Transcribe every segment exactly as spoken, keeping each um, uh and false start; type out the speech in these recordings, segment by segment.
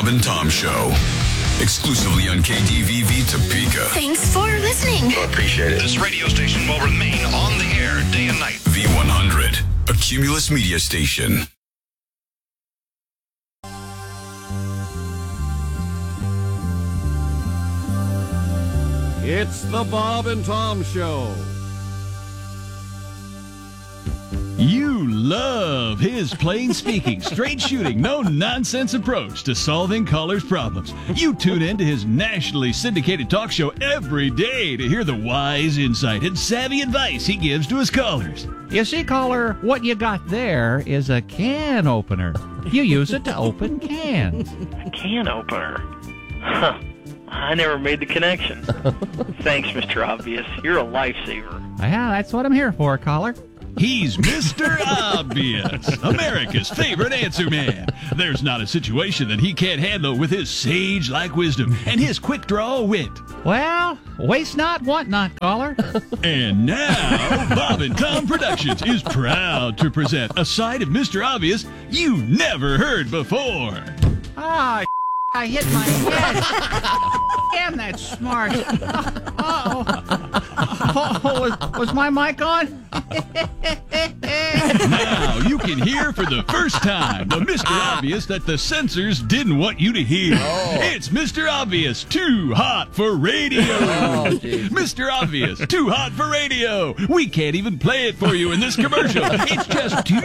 and Tom Show. Exclusively on K D V V Topeka. Thanks for listening. I appreciate it. This radio station will remain on the air day and night. V one hundred, a Cumulus media station. It's the Bob and Tom Show. You love his plain speaking, straight shooting, no nonsense approach to solving callers' problems. You tune in to his nationally syndicated talk show every day to hear the wise insight and savvy advice he gives to his callers. You see, caller, what you got there is a can opener. You use it to open cans. A can opener? Huh. I never made the connection. Thanks, Mister Obvious. You're a lifesaver. Yeah, that's what I'm here for, caller. He's Mister Obvious, America's favorite answer man. There's not a situation that he can't handle with his sage-like wisdom and his quick-draw wit. Well, waste not, want not, caller. And now, Bob and Tom Productions is proud to present a side of Mister Obvious you never heard before. Ah, I hit my head. Damn, that's smart. Uh-oh. Oh, was, was my mic on? Now you can hear for the first time the Mister Obvious that the censors didn't want you to hear. Oh. It's Mister Obvious, too hot for radio. Oh, Mister Obvious, too hot for radio. We can't even play it for you in this commercial. It's just too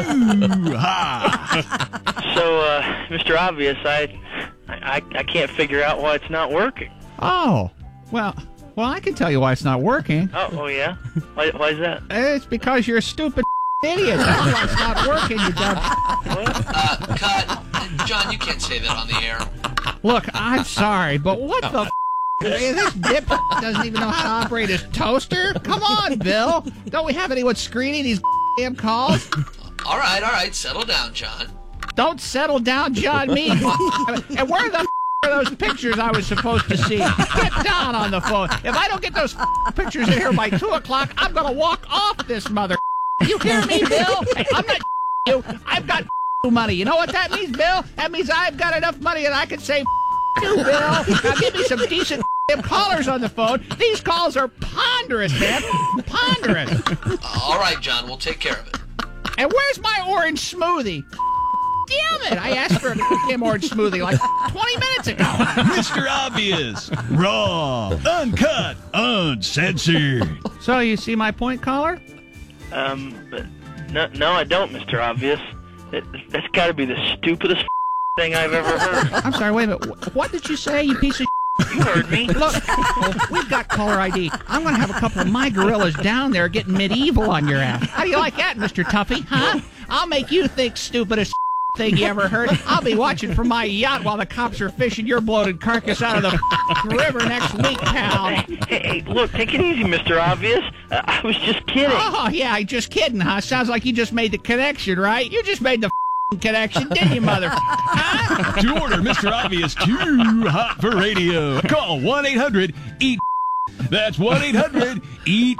hot. So, uh, Mister Obvious, I, I, I can't figure out why it's not working. Oh, well... Well, I can tell you why it's not working. Oh, oh yeah? Why, why is that? It's because you're a stupid idiot. That's why it's not working, you dumb... Uh, cut. John, you can't say that on the air. Look, I'm sorry, but what the f***? This dip doesn't even know how to operate his toaster? Come on, Bill. Don't we have anyone screening these damn calls? All right, all right. Settle down, John. Don't settle down, John, me. And where the f*** are those pictures I was supposed to see? Get down on the phone. If I don't get those f- pictures in here by two o'clock, I'm going to walk off this mother. You hear me, Bill? I'm not you. I've got money. You know what that means, Bill? That means I've got enough money that I can say you, Bill. Now give me some decent callers on the phone. These calls are ponderous, man. Ponderous. All right, John. We'll take care of it. And where's my orange smoothie? Damn it! I asked for a damn orange smoothie like twenty minutes ago. Mister Obvious, raw, uncut, uncensored. So you see my point, caller? Um, but no, no, I don't, Mister Obvious. It, that's got to be the stupidest thing I've ever heard. I'm sorry, wait a minute. What did you say, you piece of You heard me. Look, we've got caller I D. I'm going to have a couple of my gorillas down there getting medieval on your ass. How do you like that, Mister Tuffy? Huh? I'll make you think stupidest thing you ever heard. I'll be watching from my yacht while the cops are fishing your bloated carcass out of the river next week, pal. Hey, hey, look, take it easy, Mister Obvious. Uh, I was just kidding. Oh, yeah, just kidding, huh? Sounds like you just made the connection, right? You just made the connection, didn't you, mother? Huh? To order Mister Obvious too hot for radio, call one eight hundred eat. That's one eight hundred eat.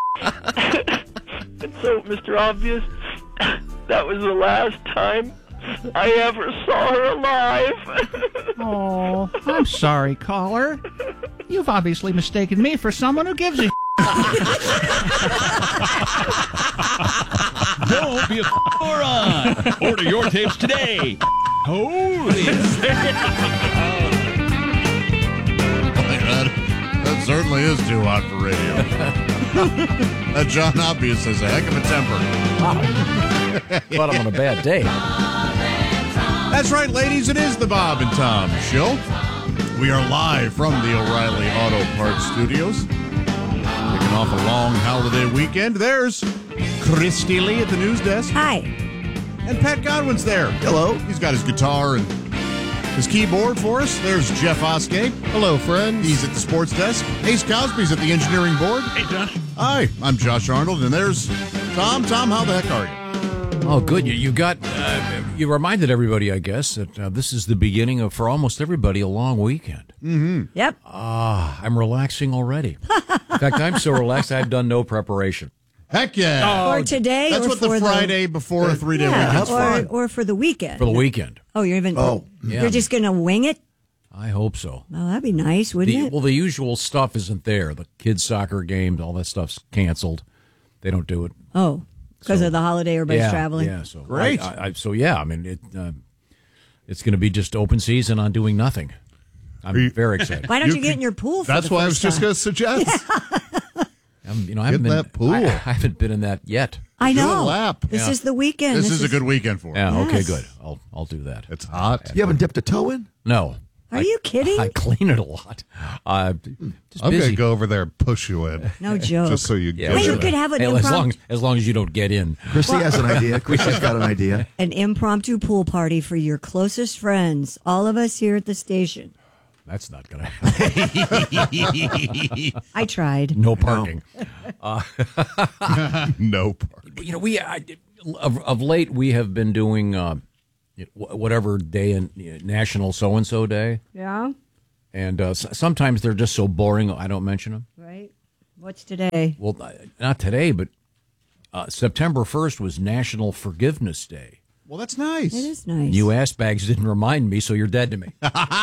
And so, Mister Obvious, that was the last time I ever saw her alive. Oh, I'm sorry, caller. You've obviously mistaken me for someone who gives a Don't be a moron. Order your tapes today. Holy that, that certainly is too hot for radio. That John Obvious has a heck of a temper. But I'm on a bad day. That's right, ladies. It is the Bob and Tom Show. We are live from the O'Reilly Auto Parts Studios. Kicking off a long holiday weekend. There's Christy Lee at the news desk. Hi. And Pat Godwin's there. Hello. He's got his guitar and his keyboard for us. There's Jeff Oskey. Hello, friends. He's at the sports desk. Ace Cosby's at the engineering board. Hey, Josh. Hi, I'm Josh Arnold, and there's Tom. Tom, how the heck are you? Oh, good. You, you got, uh, you reminded everybody, I guess, that uh, this is the beginning of, for almost everybody, a long weekend. Mm-hmm. Yep. Ah, I'm relaxing already. In fact, I'm so relaxed, I've done no preparation. Heck yeah. For today That's or what for the Friday before a three-day yeah, weekend's or, fun. or for the weekend. For the weekend. Oh, you're even, Oh, yeah. you're just going to wing it? I hope so. Well, that'd be nice, wouldn't The, it? well, the usual stuff isn't there. The kids' soccer games, all that stuff's canceled. They don't do it. Oh, because So- of the holiday, everybody's yeah, traveling. Yeah, so Great. I, I, so yeah, I mean, it, uh, it's going to be just open season on doing nothing. I'm you- very excited. Why don't you, You get could- in your pool for That's the what I was first just time? going to suggest. I'm, you know, I haven't Get been, that pool. I, I haven't been in that yet. I Do a know. lap. This Yeah. is the weekend. This, is, a good weekend for it. Yeah, okay, Yes. good. I'll I'll do that. It's hot. You haven't dipped a toe in? No. Are I- you kidding? I clean it a lot. Uh, just I'm going busy. to go over there and push you in. No joke. Just so you Yeah, get Hey, you it. could have an Hey, as impromptu, long as, as long as you don't get in. Christy has an idea. Christy's got an idea. an impromptu pool party for your closest friends. All of us here at the station. That's not going to happen. I tried. No parking. No. You know, we I, of, of late we have been doing uh, wh- whatever day in you know, National So and So Day, Yeah. and uh, s- sometimes they're just so boring I don't mention them. Right. What's today? Well, uh, not today, but uh, September first was National Forgiveness Day. Well, that's nice. It is nice. You ass bags didn't remind me, so you're dead to me.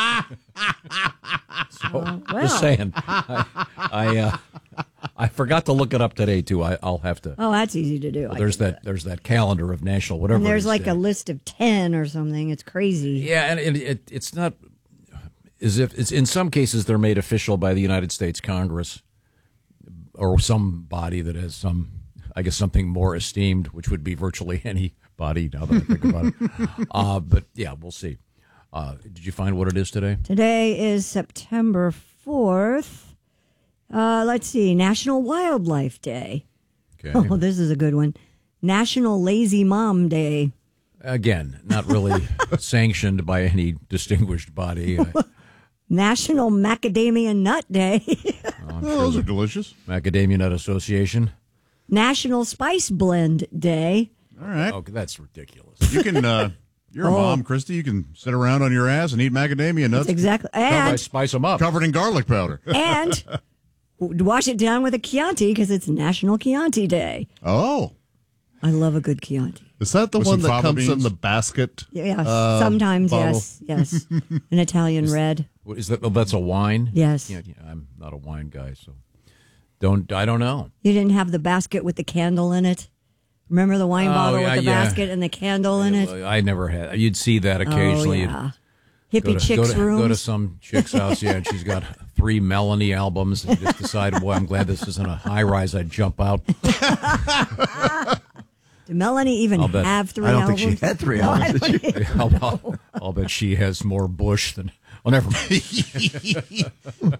So, well. just saying. I I, uh, I forgot to look it up today too. I, I'll have to. Oh, that's easy to do. I there's can do that. There's that calendar of national whatever. And there's it is like day. a list of ten or something. It's crazy. Yeah, and it, it, it's not as if it's in some cases they're made official by the United States Congress or some body that has some, I guess, something more esteemed, which would be virtually any body. Now that I think about it, uh, but yeah, we'll see. Uh, did you find what it is today? Today is September fourth. Uh, let's see. National Wildlife Day. Okay. Oh, this is a good one. National Lazy Mom Day. Again, not really sanctioned by any distinguished body. Uh, National Macadamia Nut Day. Oh, those are delicious. Macadamia Nut Association. National Spice Blend Day. All right. Oh, that's ridiculous. You can, uh, you're a Oh. mom, Christy. You can sit around on your ass and eat macadamia nuts That's exactly. How do I And, spice them up? covered in garlic powder. and wash it down with a Chianti because it's National Chianti Day. Oh. I love a good Chianti. Is that the With one some that fava comes in beans? the basket? Yes, uh, sometimes, bottle? yes, yes. An Italian red. What is that? Oh, that's a wine. Yes. Yeah, yeah, I'm not a wine guy, so don't. I don't know. You didn't have the basket with the candle in it. Remember the wine Oh, bottle yeah, with the yeah. basket and the candle in it? I never had. You'd see that occasionally. Oh, yeah. You'd Hippie go to, chicks go to, rooms. Go to some chick's house, yeah, and she's got three Melanie albums, and just decide, boy, I'm glad this isn't a high rise. I'd jump out. Did Melanie even I'll bet- have three I don't albums? think she had three No, I albums, don't did she? even I'll, know. I'll, I'll bet she has more Bush than. Well, never mind. Did you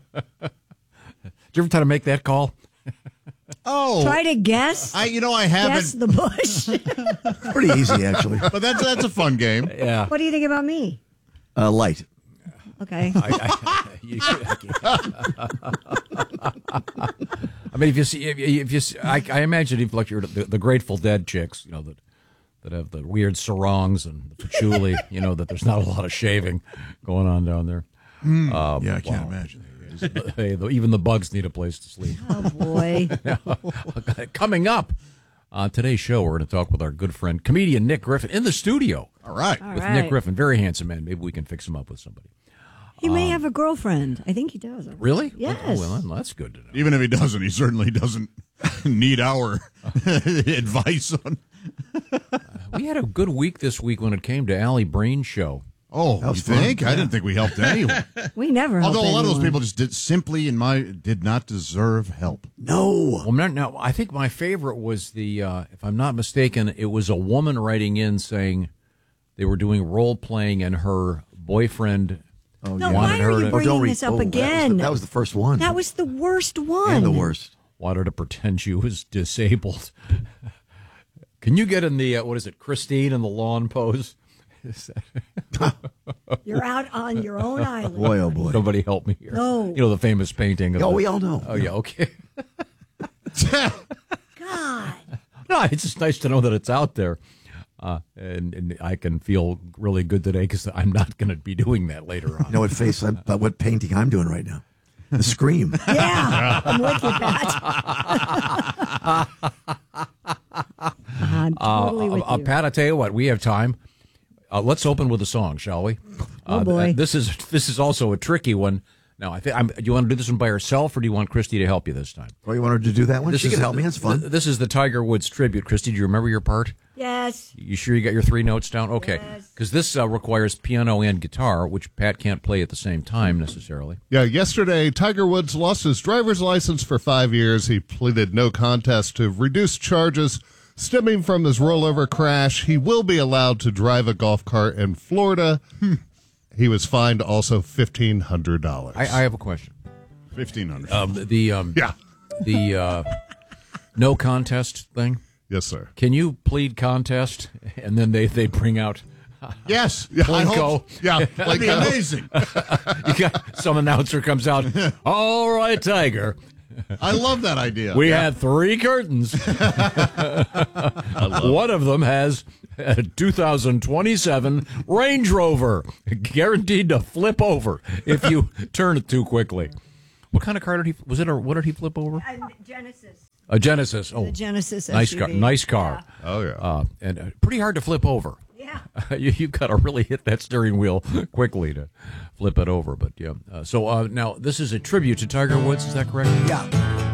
ever try to make that call? Oh. Try to guess. I, you know, I haven't. Guess the bush. Pretty easy, actually. But that's that's a fun game. Yeah. What do you think about me? Uh, light. Okay. I, I, you, I mean, if you see, if, if you, see, I, I imagine if like you're the, the Grateful Dead chicks, you know that that have the weird sarongs and the patchouli, you know that there's not a lot of shaving going on down there. Mm. Um, Yeah, I can't wow. imagine. Hey, the, even the bugs need a place to sleep. Oh, boy. Coming up on today's show, we're going to talk with our good friend, comedian Nick Griffin, in the studio. All right. All with right. Nick Griffin, very handsome man. Maybe we can fix him up with somebody. He may have a girlfriend. I think he does. Really? Yes. Oh, well, that's good to know. Even if he doesn't, he certainly doesn't need our advice on. We had a good week this week when it came to Allie Brain's show. Oh, you was fun. think? I Yeah. didn't think we helped anyone. We never help Although a lot of those anyone. people just did simply, in my, did not deserve help. No. Well, now, now I think my favorite was the, uh, if I'm not mistaken, it was a woman writing in saying they were doing role playing and her boyfriend Oh, No, yeah. why wanted are her you to, bringing don't read- this up oh, that was the- again? That was, the, first one. That was the worst one. And the worst. wanted to pretend she was disabled. Can you get in the, uh, what is it, Christine in the lawn pose? Is that- You're out on your own island. Boy, oh boy. Somebody help me here. No. You know, the famous painting. Of Oh, the- we all know. Oh, yeah, okay. God. No, it's just nice to know that it's out there. Uh, and, and I can feel really good today because I'm not going to be doing that later on. You know what face, I'm, uh, what painting I'm doing right now? The Scream. Yeah. I'm with you, Pat. I'm totally uh, with uh, you. Pat, I tell you what, we have time. Uh, let's open with a song, shall we? Oh, uh, boy. th- This is this is also a tricky one. Now, I think I'm, do you want to do this one by yourself, or do you want Christy to help you this time? Oh, you want her to do that one? This She is can help me. That's fun. th- This is the Tiger Woods tribute. Christy, do you remember your part? Yes. You sure you got your three notes down? Okay. Because this uh, requires piano and guitar, which Pat can't play at the same time necessarily. Yeah, yesterday, Tiger Woods lost his driver's license for five years. He pleaded no contest to reduce charges stemming from his rollover crash. He will be allowed to drive a golf cart in Florida. He was fined also fifteen hundred dollars. I, I have a question. fifteen hundred Um, the um, Yeah. the uh, no contest thing. Yes, sir. Can you plead contest, and then they, they bring out Yes. Yeah, I Plinko? hope- yeah, that'd be amazing. You got, some announcer comes out. All right, Tiger. I love that idea. We Yeah. had three curtains. One of them has a two thousand twenty-seven Range Rover, guaranteed to flip over if you turn it too quickly. What kind of car did he? Was it a? What did he flip over? Genesis. A Genesis. Oh, The Genesis nice S U V. car. Nice car. Oh yeah. Uh, and uh, pretty hard to flip over. Yeah. you, you've got to really hit that steering wheel quickly to flip it over. But yeah. Uh, so uh, now this is a tribute to Tiger Woods. Is that correct? Yeah.